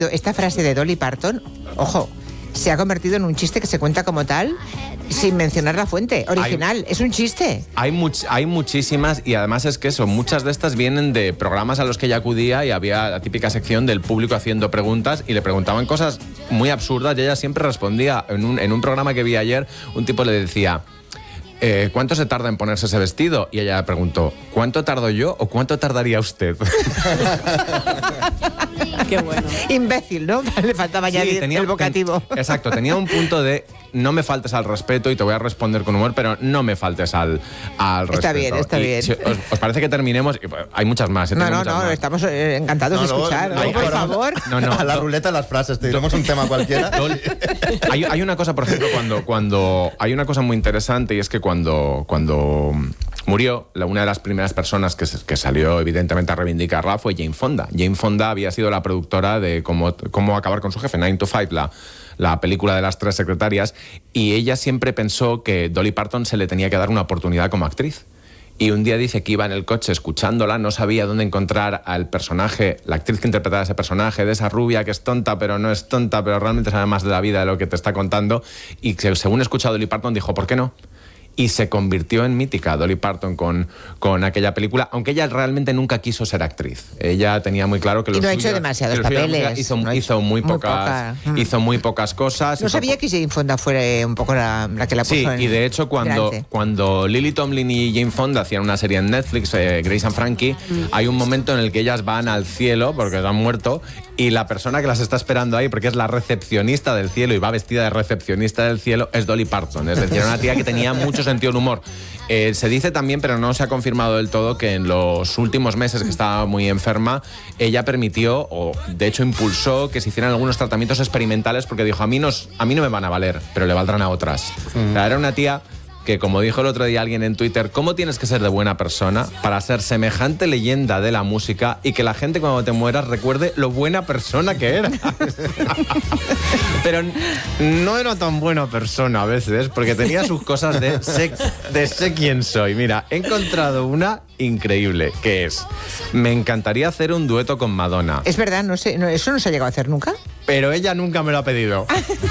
esta frase de Dolly Parton, ojo, se ha convertido en un chiste que se cuenta como tal, sin mencionar la fuente original. Es un chiste. Hay muchísimas, y además es que eso, muchas de estas vienen de programas a los que ella acudía y había la típica sección del público haciendo preguntas y le preguntaban cosas muy absurdas y ella siempre respondía. En un programa que vi ayer, un tipo le decía... ¿cuánto se tarda en ponerse ese vestido? Y ella preguntó, ¿cuánto tardo yo o cuánto tardaría usted? Qué bueno. Imbécil, ¿no? Le faltaba añadir el vocativo. Exacto, tenía un punto de no me faltes al respeto y te voy a responder con humor, pero no me faltes al respeto. Está bien. Si ¿os parece que terminemos? Hay muchas más. No, estamos encantados de escuchar. Por favor. A la ruleta de las frases, te diremos un tema cualquiera. Hay una cosa, por ejemplo, cuando hay una cosa muy interesante, y es que cuando murió, una de las primeras personas que salió evidentemente a reivindicarla fue Jane Fonda. Jane Fonda había sido la productora de Cómo acabar con su jefe, 9 to 5, la película de las 3 secretarias, y ella siempre pensó que Dolly Parton se le tenía que dar una oportunidad como actriz. Y un día dice que iba en el coche escuchándola, no sabía dónde encontrar al personaje, la actriz que interpretaba ese personaje, de esa rubia que es tonta, pero no es tonta, pero realmente sabe más de la vida de lo que te está contando. Y según escuchó a Dolly Parton, dijo, ¿por qué no? Y se convirtió en mítica Dolly Parton con aquella película, aunque ella realmente nunca quiso ser actriz. Ella tenía muy claro que no ha hecho demasiados papeles. Hizo muy pocas cosas. No sabía que Jane Fonda fuera un poco la que la puso en y de hecho cuando Lily Tomlin y Jane Fonda hacían una serie en Netflix, Grace and Frankie, hay un momento en el que ellas van al cielo porque han muerto, y la persona que las está esperando ahí, porque es la recepcionista del cielo y va vestida de recepcionista del cielo, es Dolly Parton. Es decir, una tía que tenía mucho sentido del humor. Se dice también, pero no se ha confirmado del todo, que en los últimos meses que estaba muy enferma, ella permitió, o de hecho impulsó, que se hicieran algunos tratamientos experimentales, porque dijo, a mí no me van a valer, pero le valdrán a otras. O sea, era una tía que, como dijo el otro día alguien en Twitter, ¿cómo tienes que ser de buena persona para ser semejante leyenda de la música y que la gente cuando te mueras recuerde lo buena persona que era? Pero no era tan buena persona a veces, porque tenía sus cosas de sé quién soy. Mira, he encontrado una increíble, que es, me encantaría hacer un dueto con Madonna. Es verdad, no sé, ¿eso no se ha llegado a hacer nunca? Pero ella nunca me lo ha pedido.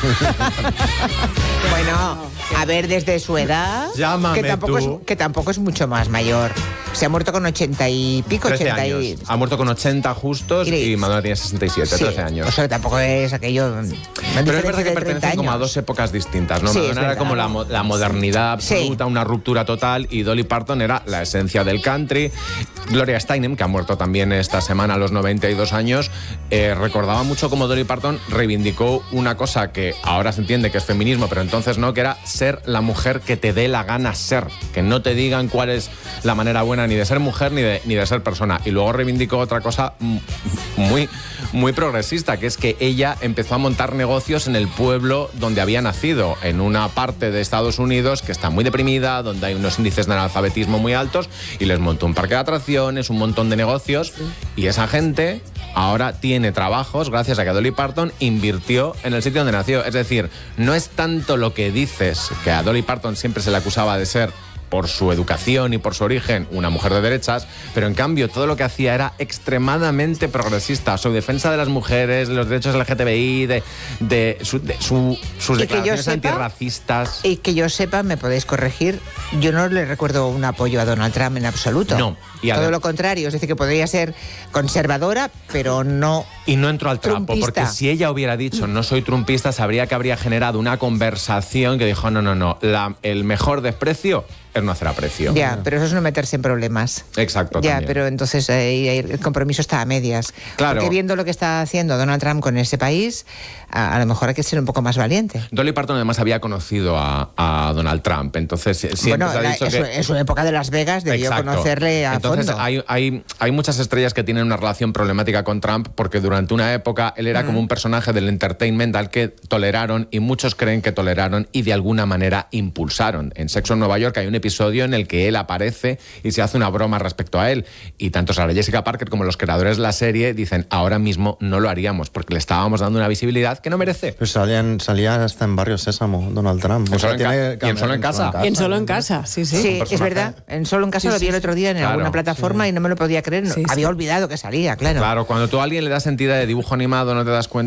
Bueno, a ver, desde su edad, llámame que tampoco es mucho más mayor. Se ha muerto con 80 y pico, 13 80 años. y... Ha muerto con 80 justos y Madonna tiene 67, sí, 13 años. O sea, que tampoco es aquello... Pero es verdad que pertenecen como a dos épocas distintas, ¿no? Sí, Madonna era como la modernidad absoluta, una ruptura total, y Dolly Parton era la esencia del country. Gloria Steinem, que ha muerto también esta semana a los 92 años, recordaba mucho cómo Dolly Parton reivindicó una cosa que ahora se entiende que es feminismo, pero entonces no, que era ser la mujer que te dé la gana ser, que no te digan cuál es la manera buena ni de ser mujer ni de ser persona. Y luego reivindicó otra cosa muy progresista, que es que ella empezó a montar negocios en el pueblo donde había nacido, en una parte de Estados Unidos que está muy deprimida, donde hay unos índices de analfabetismo muy altos, y les montó un parque de atracciones, un montón de negocios, y esa gente ahora tiene trabajos gracias a que Dolly Parton invirtió en el sitio donde nació. Es decir, no es tanto lo que dices, que a Dolly Parton siempre se le acusaba de ser, por su educación y por su origen, una mujer de derechas, pero en cambio todo lo que hacía era extremadamente progresista. Su defensa de las mujeres, de los derechos LGTBI, de sus declaraciones antirracistas. Y que yo sepa, me podéis corregir, yo no le recuerdo un apoyo a Donald Trump en absoluto. No. Todo lo contrario, es decir, que podría ser conservadora, pero no... Y no entró al trapo, porque si ella hubiera dicho no soy trumpista, sabría que habría generado una conversación que dijo no, el mejor desprecio es no hacer aprecio. Ya, pero eso es no meterse en problemas. Exacto. Ya, también. pero entonces el compromiso está a medias. Claro. Porque viendo lo que está haciendo Donald Trump con ese país, a lo mejor hay que ser un poco más valiente. Dolly Parton además había conocido a Donald Trump, entonces siempre se ha dicho que... en su época de Las Vegas debió conocerle a fondo. Entonces hay muchas estrellas que tienen una relación problemática con Trump, porque durante una época él era como un personaje del entertainment al que toleraron, y muchos creen que toleraron y de alguna manera impulsaron. En Sexo en Nueva York hay un episodio en el que él aparece y se hace una broma respecto a él, y tanto Sarah Jessica Parker como los creadores de la serie dicen ahora mismo no lo haríamos porque le estábamos dando una visibilidad que no merece. Pues salía hasta en Barrio Sésamo Donald Trump. ¿Y en Solo en Casa? Y en Solo en Casa, sí. Sí, es verdad. En Solo en Casa lo vi el otro día en alguna plataforma y no me lo podía creer. Había olvidado que salía, claro. Claro, cuando tú a alguien le das entidad de dibujo animado no te das cuenta